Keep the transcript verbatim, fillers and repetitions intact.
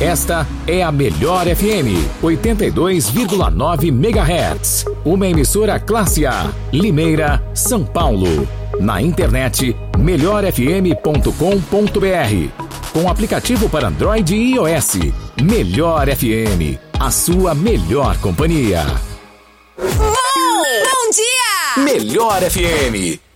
Esta é a Melhor F M, oitenta e dois vírgula nove megahertz. Uma emissora classe A, Limeira, São Paulo. Na internet, melhor f m ponto com ponto b r. Com aplicativo para Android e iOS. Melhor F M, a sua melhor companhia. Bom, bom dia! Melhor F M.